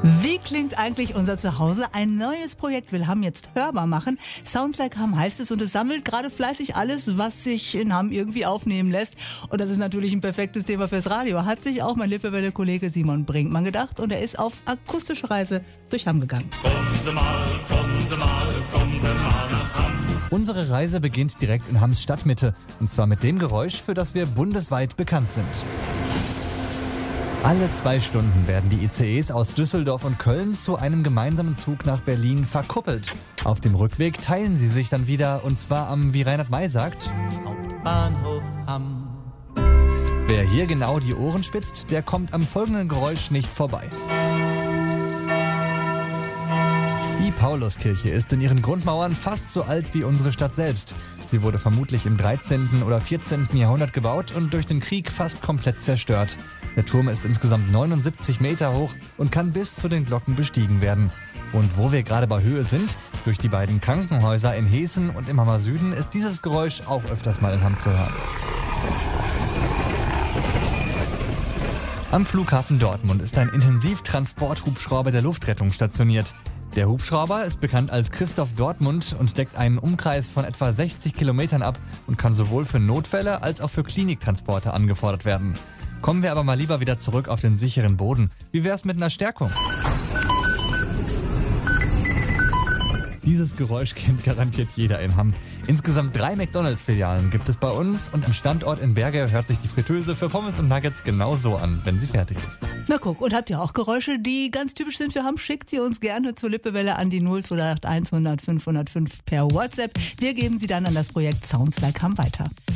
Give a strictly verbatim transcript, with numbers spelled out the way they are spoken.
Wie klingt eigentlich unser Zuhause? Ein neues Projekt will Hamm jetzt hörbar machen. Sounds like Hamm heißt es und es sammelt gerade fleißig alles, was sich in Hamm irgendwie aufnehmen lässt. Und das ist natürlich ein perfektes Thema fürs Radio. Hat sich auch mein Lippewelle-Kollege Simon Brinkmann gedacht und er ist auf akustische Reise durch Hamm gegangen. Kommen Sie mal, kommen Sie mal, kommen Sie mal nach Hamm. Unsere Reise beginnt direkt in Hamms Stadtmitte. Und zwar mit dem Geräusch, für das wir bundesweit bekannt sind. Alle zwei Stunden werden die I C Es aus Düsseldorf und Köln zu einem gemeinsamen Zug nach Berlin verkuppelt. Auf dem Rückweg teilen sie sich dann wieder, und zwar am, wie Reinhard May sagt, Hauptbahnhof Hamm. Wer hier genau die Ohren spitzt, der kommt am folgenden Geräusch nicht vorbei. Die Pauluskirche ist in ihren Grundmauern fast so alt wie unsere Stadt selbst. Sie wurde vermutlich im dreizehnten oder vierzehnten Jahrhundert gebaut und durch den Krieg fast komplett zerstört. Der Turm ist insgesamt neunundsiebzig Meter hoch und kann bis zu den Glocken bestiegen werden. Und wo wir gerade bei Höhe sind, durch die beiden Krankenhäuser in Heeßen und im Hammer Süden, ist dieses Geräusch auch öfters mal in Hamm zu hören. Am Flughafen Dortmund ist ein Intensivtransporthubschrauber der Luftrettung stationiert. Der Hubschrauber ist bekannt als Christoph Dortmund und deckt einen Umkreis von etwa sechzig Kilometern ab und kann sowohl für Notfälle als auch für Kliniktransporte angefordert werden. Kommen wir aber mal lieber wieder zurück auf den sicheren Boden. Wie wär's mit einer Stärkung? Dieses Geräusch kennt garantiert jeder in Hamm. Insgesamt drei McDonalds-Filialen gibt es bei uns und am Standort in Berge hört sich die Fritteuse für Pommes und Nuggets genau so an, wenn sie fertig ist. Na guck, und habt ihr auch Geräusche, die ganz typisch sind für Hamm? Schickt sie uns gerne zur Lippewelle an die null zwei acht eins hundert fünfhundertfünf per WhatsApp. Wir geben sie dann an das Projekt Sounds like Hamm weiter.